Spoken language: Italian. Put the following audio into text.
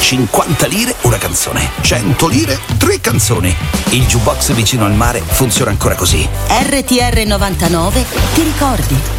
50 lire una canzone, 100 lire 3 canzoni. Il jukebox vicino al mare funziona ancora così. RTR 99 ti ricordi.